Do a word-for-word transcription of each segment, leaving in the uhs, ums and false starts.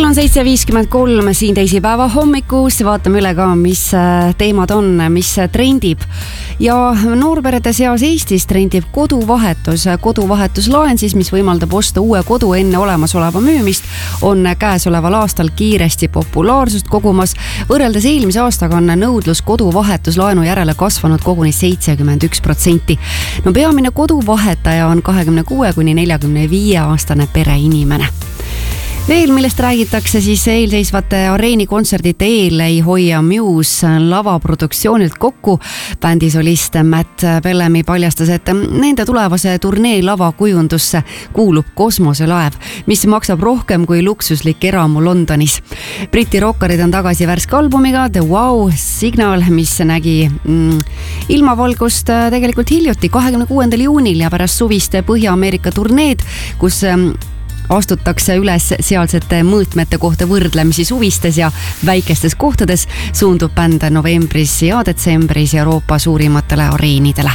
kell on seitse viiskümmend kolm siin teisipäeva hommikus. Vaatame üle ka, mis teemad on, mis trendib. Ja noorperede seas Eestis trendib koduvahetus. Koduvahetuslaen siis, mis võimaldab osta uue kodu enne olemasoleva müümist, on käesoleval aastal kiiresti populaarsust kogumas. Võrreldes eelmise aastaga on nõudlus koduvahetuslaenu järele kasvanud koguni seitsekümmend üks protsenti. No peamine koduvahetaja on kahekümne kuue kuni neljakümne viie aastane pereinimene. Veel, millest räägitakse, siis eelseisvate areenikontserdite eel ei hoia Muse lavaproduktsioonilt kokku. Bändi solist Matt Bellamy paljastas, et nende tulevase turnee lavakujundusse kuulub kosmoselaev, mis maksab rohkem kui luksuslik eramu Londonis. Briti rokkarid on tagasi värske albumiga The Wow Signal, mis nägi mm, ilmavalgust tegelikult hiljuti kahekümne kuuendal juunil ja pärast suviste Põhja-Ameerika turneed, kus astutakse üles sealsete mõõtmete kohta võrdlemisi suvistes ja väikestes kohtades, suundub bänd novembris ja detsembris Euroopa suurimatele areenidele.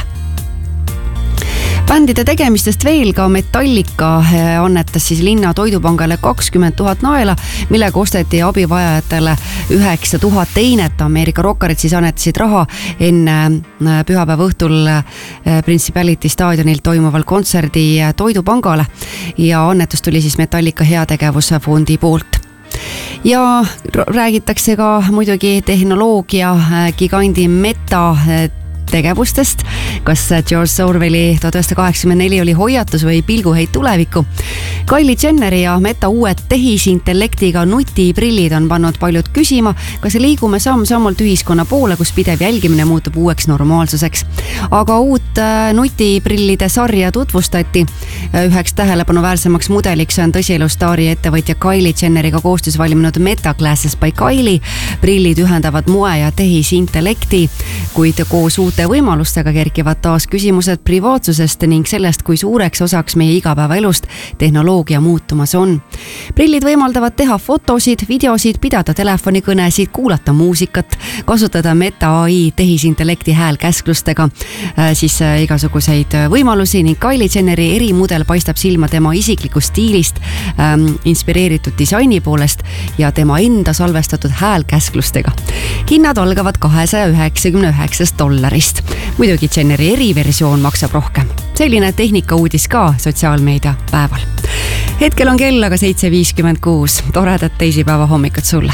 Bändide tegemistest veel ka Metallica annetas siis linna toidupangale kakskümmend tuhat naela, millega osteti abivajajatele üheksa tuhat einet. Ameerika rokkarid siis annetasid raha enne pühapäeva õhtul Principality staadionil toimuval kontserdi toidupangale ja annetus tuli siis Metallica heategevusfondi poolt. Ja räägitakse ka muidugi tehnoloogia gigandi Meta tegevustest. Kas George Orwelli tuhat üheksasada kaheksakümmend neli oli hoiatus või pilguheit tulevikku? Kylie Jenneri ja Meta uued tehisintellektiga nutiprillid on pannud paljud küsima, kas liigume samm-sammult ühiskonna poole, kus pidev jälgimine muutub uueks normaalsuseks. Aga uut nutiprillide sarja tutvustati. Üheks tähelepanuväärsemaks mudeliks on tõsielustaari ettevõtja Kylie Jenneriga koostöös valminud Meta Glasses by Kylie. Prillid ühendavad moe ja tehisintellekti, kuid koos uute võimalustega kerkivad taas küsimused privaatsusest ning sellest, kui suureks osaks meie igapäevaelust tehnoloogia muutumas on. Prillid võimaldavad teha fotosid, videosid, pidada telefonikõnesid, kuulata muusikat, kasutada Meta A I tehisintellekti häälkäsklustega, siis igasuguseid võimalusi ning Kylie Jenneri erimudel paistab silma tema isiklikust stiilist, ähm, inspireeritud disaini poolest ja tema enda salvestatud häälkäsklustega. Hinnad algavad kahesaja üheksakümne üheksast dollarist. Muidugi Jenneri eriversioon maksab rohkem. Selline tehnika uudis ka sotsiaalmeedia päeval. Hetkel on kell aga seitse viiskümmend kuus. Toredat teisipäeva hommikut sulle.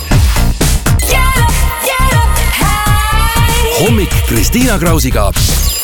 Hommik Kristiina Krausiga.